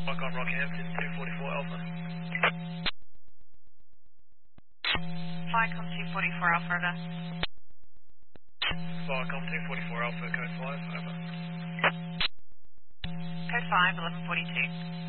Icon Rockhampton, 244 Alpha. Viacom 244 Alpha, over. Viacom 244 Alpha, code 5, over. Code 5, 1142.